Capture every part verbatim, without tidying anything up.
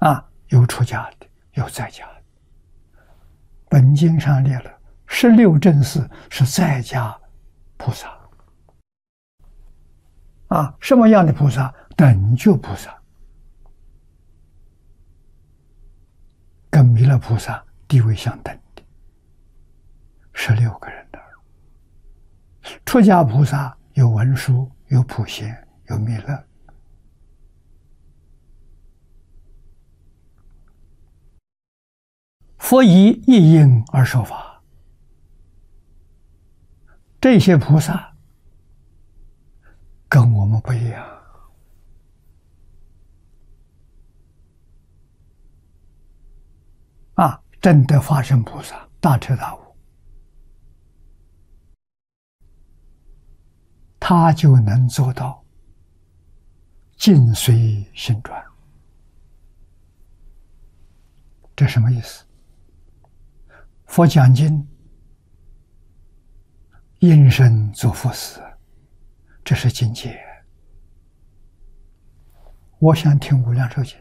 啊，有出家的，有在家的。本经上列了十六正士是在家菩萨。啊，什么样的菩萨？等觉菩萨，跟弥勒菩萨地位相等的，十六个人的。出家菩萨有文殊，有普贤，有弥勒。佛以一因而受法，这些菩萨跟我们不一样。啊，真的法身菩萨大彻大悟，他就能做到境随心转。这什么意思？佛讲经，应身做佛事，这是境界。我想听无量寿经，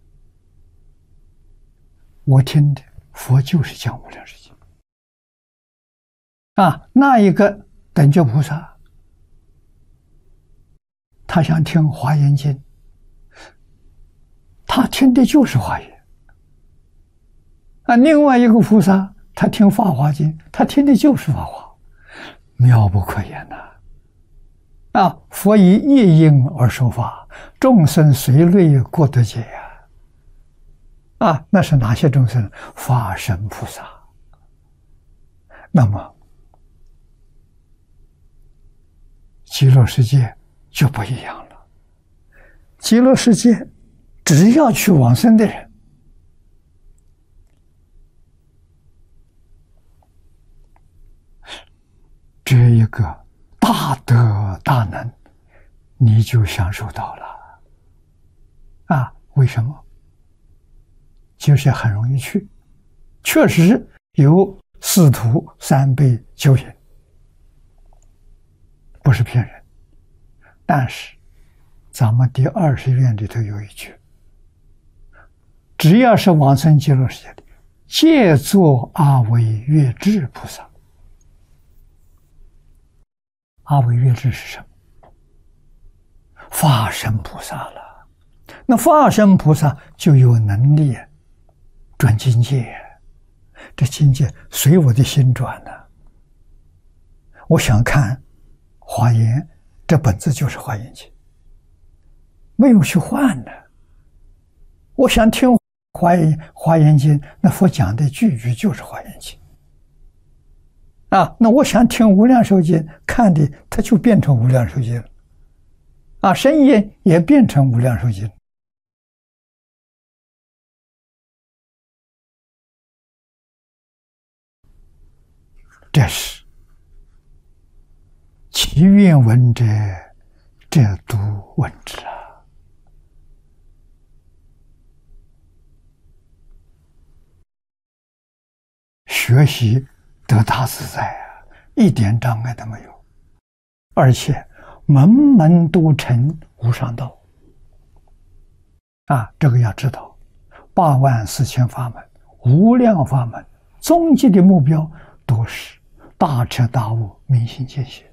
我听的佛就是讲无量寿经。啊，那一个等觉菩萨，他想听华严经，他听的就是华严。啊，另外一个菩萨，他听法华经，他听的就是法华，妙不可言呐！啊，佛以一因而受法，众生随类各得解呀！啊，那是哪些众生？法身菩萨。那么，极乐世界就不一样了。极乐世界，只要去往生的人，这一个大德大能，你就享受到了。啊，为什么？就是很容易去，确实有四徒三辈九引，不是骗人。但是咱们第二十愿里头有一句，只要是往生极乐世界的，皆作阿惟越致菩萨。阿惟越致是什么？法身菩萨了。那法身菩萨就有能力转境界，这境界随我的心转呢。我想看华严，这本质就是华严经，没有去换的。我想听华严华严经，那佛讲的句句就是华严经。啊，那我想听无量寿经，看的它就变成无量寿经了。啊，声音也变成无量寿经。这是其愿闻者，这读闻之啊。学习得大自在啊，一点障碍都没有，而且门门都成无上道啊！这个要知道，八万四千法门、无量法门，终极的目标都是大彻大悟、明心见性，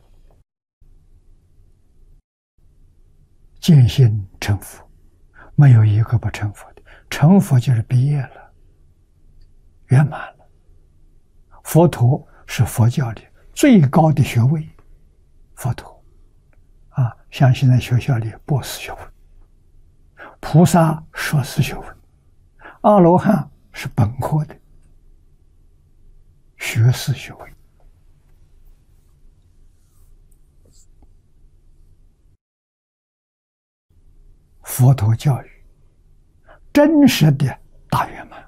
见性成佛，没有一个不成佛的。成佛就是毕业了，圆满了。佛陀是佛教里最高的学位，佛陀啊，像现在学校里博士学位，菩萨硕士学位，阿罗汉是本科的学士学位。佛陀教育真实的大圆满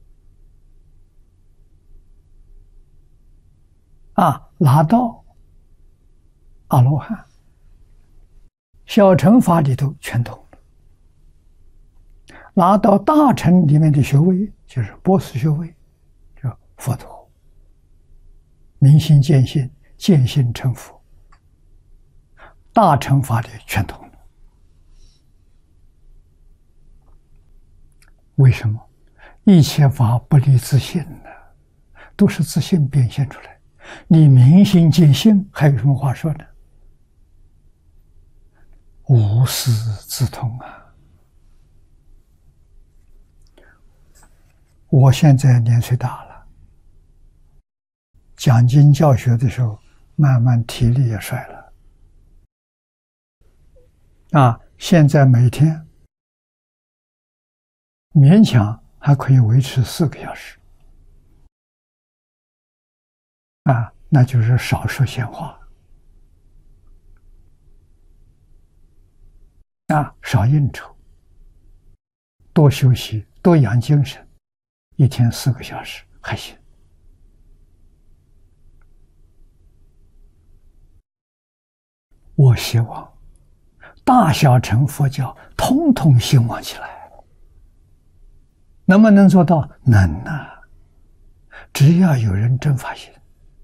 啊，拿到阿罗汉，小乘法里头全通了，拿到大乘里面的学位，就是博士学位，叫佛陀，明心见性，见性成佛，大乘法里全通了。 为什么？一切法不离自性呢，都是自性变现出来。你明心见性，还有什么话说呢？无师自通啊！我现在年岁大了，讲经教学的时候，慢慢体力也衰了。啊，现在每天勉强还可以维持四个小时。啊，那就是少说闲话。啊，少应酬，多休息，多养精神，一天四个小时还行。我希望大小乘佛教通通兴旺起来，能不能做到？能啊！只要有人真发心。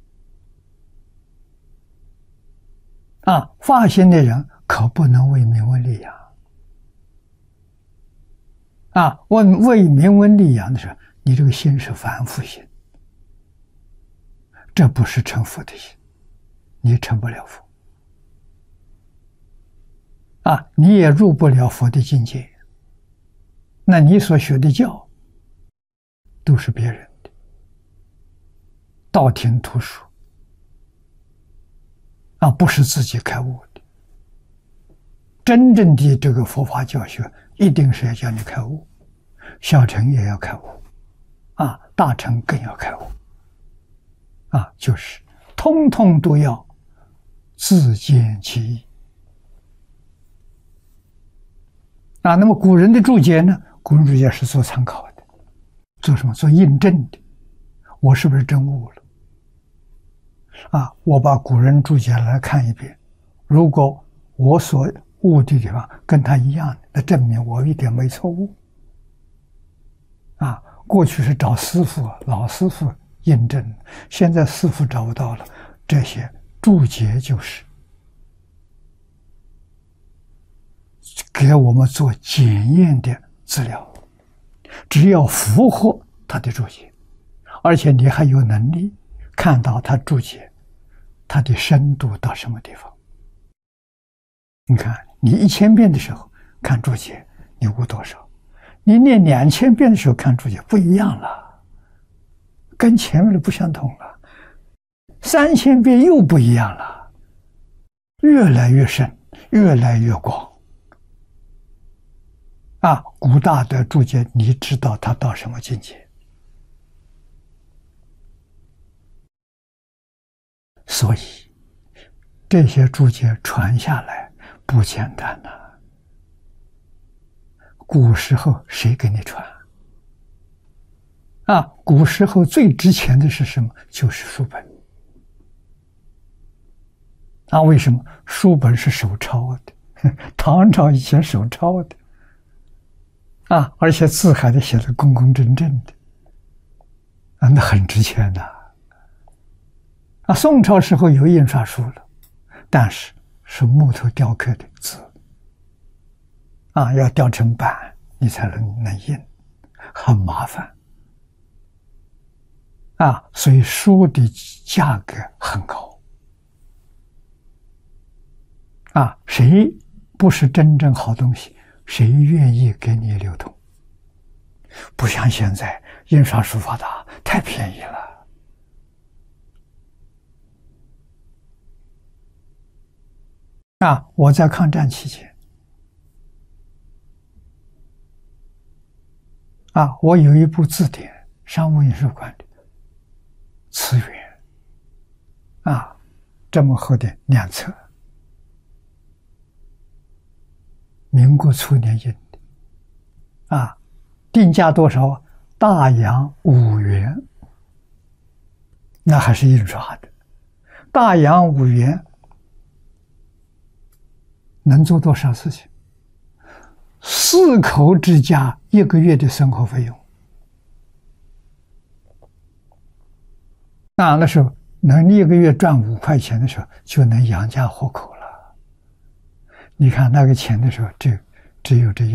啊，发心的人可不能为名闻利养。啊，为为名闻利养的时候，你这个心是凡夫心，这不是成佛的心，你成不了佛。啊，你也入不了佛的境界。那你所学的教都是别人的，道听途说，啊，不是自己开悟的。真正的这个佛法教学，一定是要叫你开悟，小乘也要开悟，啊，大乘更要开悟，啊，就是通通都要自见其意。啊，那么古人的注解呢？古人注解是做参考的，做什么？做印证的。我是不是真悟了？啊，我把古人注解来看一遍，如果我所悟的地方跟他一样，那证明我一点没错误。啊，过去是找师父、老师傅印证，现在师父找不到了，这些注解就是给我们做检验的资料，只要符合他的注解，而且你还有能力看到他注解他的深度到什么地方。你看，你一千遍的时候看注解，你悟多少？你念两千遍的时候看注解，不一样了，跟前面的不相同了。三千遍又不一样了，越来越深，越来越广。啊，古大德注解，你知道他到什么境界？所以这些注解传下来不简单呐、啊。古时候谁给你传？啊，古时候最值钱的是什么？就是书本。啊，为什么？书本是手抄的，唐朝以前手抄的。啊，而且字还得写得工工整整的，啊，那很值钱的。啊，宋朝时候有印刷术了，但是是木头雕刻的字，啊，要雕成板，你才能能印，很麻烦。啊，所以书的价格很高。啊，谁不是真正好东西？谁愿意给你流通？不像现在印刷术发达，太便宜了。啊，我在抗战期间，啊，我有一部字典，商务印书馆的词源，啊，这么厚的两册。民国初年印的，啊，定价多少？大洋五元，那还是印刷的。大洋五元能做多少事情？四口之家一个月的生活费用，那那时候能一个月赚五块钱的时候，就能养家活口了。你看那个钱的时候，只只有这一。